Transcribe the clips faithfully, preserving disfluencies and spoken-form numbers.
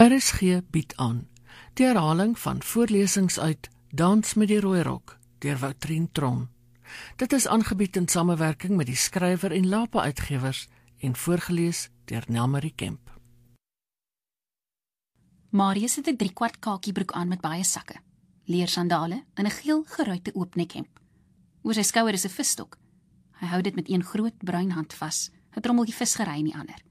R S G bied aan die herhaling van voorlesings uit Dans met die Rooi Rok deur Woutrien Tron. Dit is aangebied in samewerking met die skrywer en Lapa Uitgewers en voorgelees deur Nelmarie Kemp. Marius het 'n driekwart kakiebroek aan met baie sakke, leersandale en 'n geel geruite oopnekhemp. Oor sy skouer is 'n visstok. Hy hou dit met een groot bruin hand vas, 'n trommeltjie visgerei in die ander.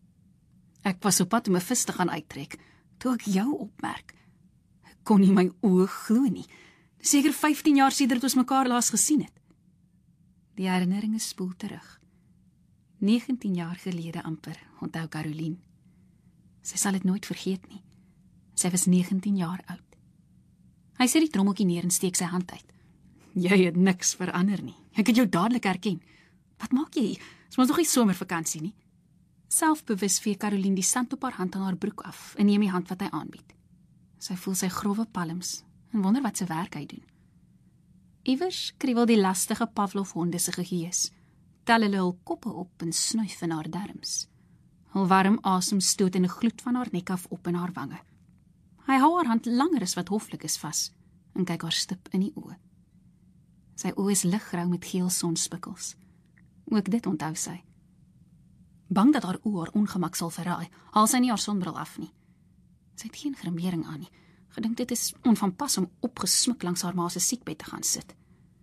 Ek was op pad om 'n vis te gaan uittrek, toe ek jou opmerk. Ek kon nie my oë glo nie. Seker vyftien jaar sedert ons mekaar laas gesien het. Die herinneringe spoel terug. negentien jaar gelede amper, onthou Caroline. Sy sal dit nooit vergeet nie. Sy was negentien jaar oud. Hy sit die trommeltjie neer en steek sy hand uit. Jy het niks verander nie. Ek het jou dadelik herken. Wat maak jy hier? Is ons nog nie somervakansie nie? Selfbewus vee Caroline die sand op haar hand aan haar broek af en neem die hand wat hy aanbied. Sy voel sy grove palms en wonder wat sy werk hy doen. Iewers kriewel die lastige Pavlov-honde se gehees, tel hulle hul koppe op en snuif in haar darms. Hul warm asem stoot in 'n gloed van haar nek af op in haar wange. Hy hou haar hand langer as wat hoflik is vas en kyk haar stip in die oë. Sy oë is liggrou met geel sonspikkels. Ook dit onthou sy. Bang dat haar oë haar ongemak sal verraai, haal sy nie haar sonbril af nie. Sy het geen grimering aan nie. Gedink dit is onvanpas om opgesmik langs haar ma se siekbed te gaan sit.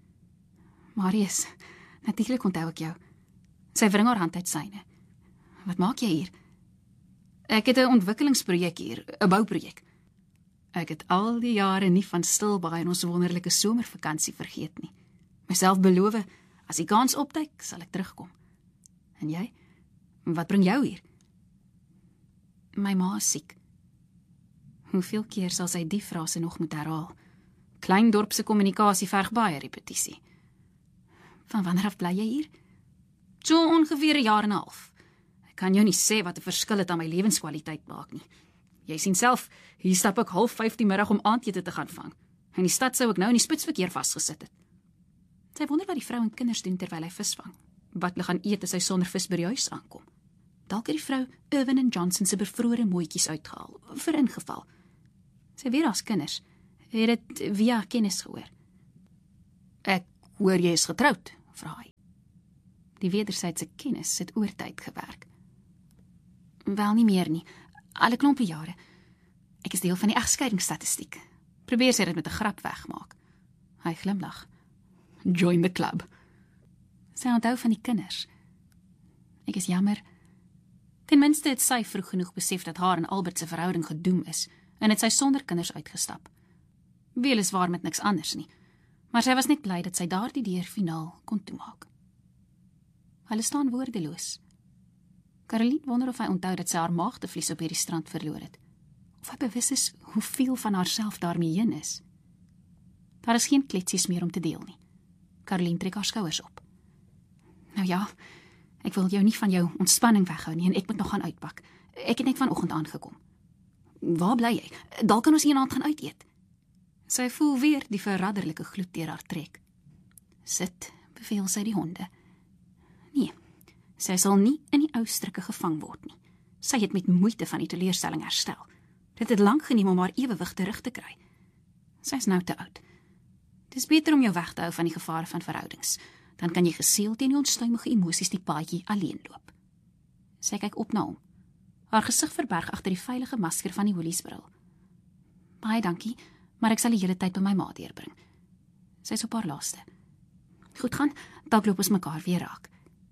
Marius, natuurlik onthou ek jou. Sy wring haar hand uit syne. Wat maak jy hier? Ek het 'n ontwikkelingsprojek hier, 'n bouprojek. Ek het al die jare nie van Stilbaai en ons wonderlike somervakansie vergeet nie. Myself beloof, as die kans opduik, sal ek terugkom. En jy? Wat bring jou hier? My ma is siek. Hoeveel keer sal sy die frase nog moet herhaal? Klein dorpse kommunikasie verg baie repetisie. Van wanneer af bly jy hier? So ongeveer 'n jaar en 'n half. Ek kan jou nie sê wat 'n verskil dit aan my lewenskwaliteit maak nie. Jy sien self, hier stap ek half vyf die middag om aandete te gaan vang. In die stad sou ek nou in die spitsverkeer vasgesit het. Sy wonder wat die vrou en kinders doen terwyl hy vis vang. Wat hulle gaan eet as hy sonder vis by die huis aankom. Dalk het die vrou Irwin en Johnson se bevrore mooitjies uitgehaal, vir ingeval. Sy weet as kinders, het dit via kennis gehoor. Ek hoor jy is getroud, vra hy. Die wedersydse kennis het oortyd gewerk. Wel nie meer nie, al 'n klompie jare. Ek is deel van die egskeidingsstatistiek. Probeer sy dit met 'n grap wegmaak. Hy glimlag. Join the club. Sy onthou van die kinders. Ek is jammer. Ten minste het sy vroeg genoeg besef dat haar en Albert se verhouding gedoem is, en het sy sonder kinders uitgestap. Weliswaar met niks anders nie, maar sy was net bly dat sy daardie deur finaal kon toemaak. Hulle staan woordeloos. Caroline wonder of hy onthou dat sy haar maagdevlies op hierdie strand verloor het, of hy bewus is hoeveel van haarself daarmee heen is. Daar is geen kletsies meer om te deel nie. Caroline trek haar skouers op. Nou ja, ek wil jou nie van jou ontspanning weghou nie en ek moet nog gaan uitpak. Ek het net vanoggend aangekom. Waar bly jy? Dalk kan ons eendag gaan uit eet. Sy voel weer die verraderlike gloed deur haar trek. Sit, beveel sy die honde. Nee, sy sal nie in die ou strikke gevang word nie. Sy het met moeite van die teleurstelling herstel. Dit het lank geneem om haar ewewig terug te kry. Sy is nou te oud. Het is beter om jou weg te hou van die gevare van verhoudings. Dan kan jy geseeld teen die onstuimige emosies die paadjie alleen loop. Sy kyk op na hom. Haar gesig verberg agter die veilige masker van die Wooliesbril. Baie dankie, maar ek sal die hele tyd by my ma deurbring. Sy is op haar laaste. Goed gaan, dalk loop ons mekaar weer raak.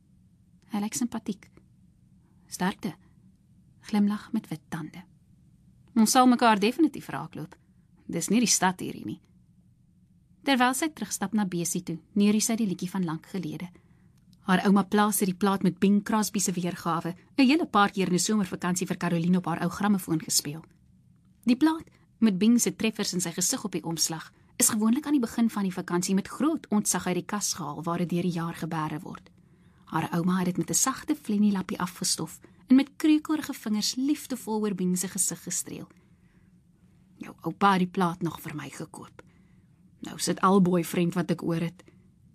Hy lyk sympathiek. Sterkte. Glimlag met wit tande. Ons sal mekaar definitief raakloop. Dis nie die stad hierdie nie. Terwyl sy terugstap na Besie toe, neurie sy die liedjie van lank gelede. Haar ouma plaas het die plaat met Bing Crosby se weergawe 'n hele paar keer in 'n somervakansie vir Caroline op haar ou grammofoon gespeel. Die plaat, met Bing se treffers in sy gesig op die omslag, is gewoonlik aan die begin van die vakansie met groot ontzag uit die kas gehaal waar dit deur die jaar gebeere word. Haar ouma het dit met 'n sagte flennielappie afgestof en met kreukelige vingers liefdevol oor Bing se gesig gestreel. Jou oupa het die plaat nog vir my gekoop. Nou sit al boyfriend wat ek oor het.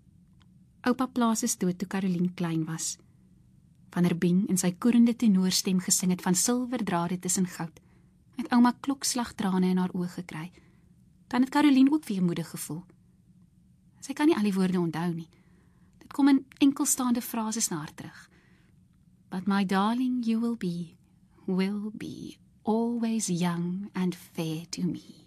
Oupa Plaas is dood toe Caroline klein was. Wanneer Bing in sy koerende tenorstem gesing het van silwerdrade tussen goud, het ouma klokslagtrane in haar oë gekry. Dan het Caroline ook weemoedig gevoel. Sy kan nie al die woorde onthou nie. Dit kom in enkelstaande frases na haar terug. But my darling, you will be, will be, always young and fair to me.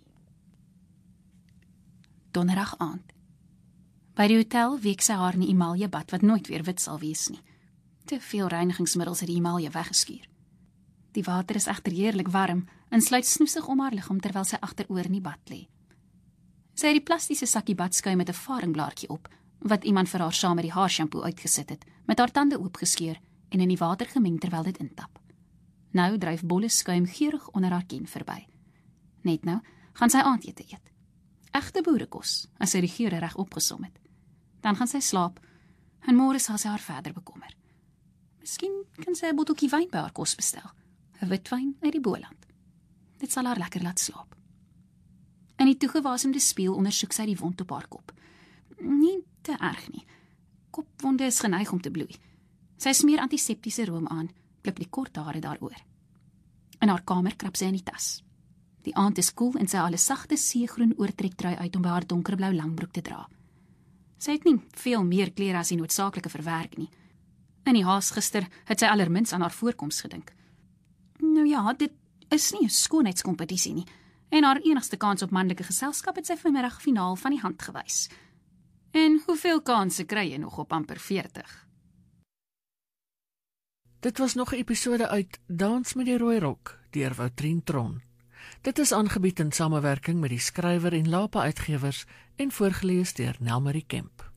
Donderdag aand. By die hotel week sy haar in die emalje bad wat nooit weer wit sal wees nie. Te veel reinigingsmiddels het die emalje weggeskuur. Die water is egter heerlik warm en sluit snoesig om haar liggaam terwyl sy agteroor in die bad lê. Sy het die plastiese sakkie badskuim met 'n varingblaartjie op, wat iemand vir haar saam met die haarshampoo uitgesit het, met haar tande oopgeskeur en in die water gemeng terwyl dit intap. Nou dryf bolle skuim geurig onder haar kin verby. Net nou gaan sy aandete eet. Egte boerekos, as sy die geure reg opgesom het. Dan gaan sy slaap en môre sal sy haar verder bekommer. Miskien kan sy 'n botteltjie wyn by haar kos bestel, 'n witwyn uit die Boland. Dit sal haar lekker laat slaap. In die toegewasemde spieël ondersoek sy die wond op haar kop. Nie te erg nie. Kopwonde is geneig om te bloei. Sy smeer antiseptiese room aan, klip die kort hare daaroor. In haar kamer krap sy in die tas. Die aand is koel en sy haal 'n sagte seegroen oortrektrui uit om by haar donkerblou langbroek te dra. Sy het nie veel meer klere as die noodsaaklike verwerk nie. In die haas gister het sy allermins aan haar voorkoms gedink. Nou ja, dit is nie 'n skoonheidskompetisie nie, en haar enigste kans op manlike geselskap het sy vanmiddag finaal van die hand gewys. En hoeveel kansse kry jy nog op amper veertig? Dit was nog 'n episode uit Dans met die Rooi Rok deur Woutrien Tron. Dit is aangebied in samewerking met die Skrywer en Lapa Uitgewers en voorgeles deur Nelmarie Kemp.